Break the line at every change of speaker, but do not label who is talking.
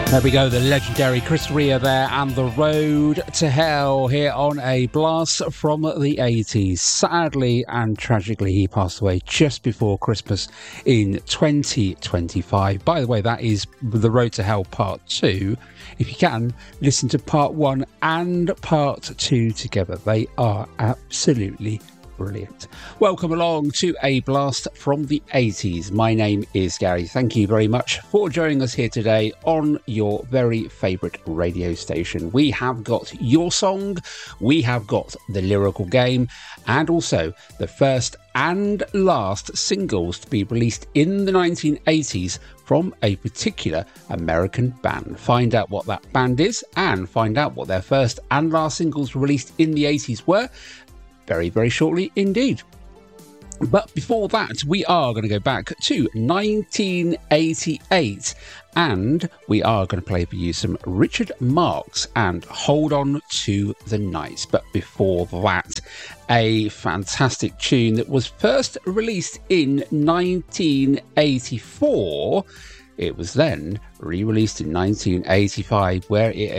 There we go, the legendary Chris Rea there, and The Road to Hell here on a blast from the 80s. Sadly and tragically, he passed away just before Christmas in 2025. By the way, that is The Road to Hell Part 2. If you can, listen to Part 1 and Part 2 together. They are absolutely brilliant. Welcome along to a blast from the 80s. My name is Gary. Thank you very much for joining us here today on your very favourite radio station. We have got your song, we have got the lyrical game, and also the first and last singles to be released in the 1980s from a particular American band. Find out what that band is and find out what their first and last singles released in the 80s were very, very shortly indeed. But before that, we are going to go back to 1988 and we are going to play for you some Richard Marx and Hold On to the Night. But before that, a fantastic tune that was first released in 1984. It was then re-released in 1985, where it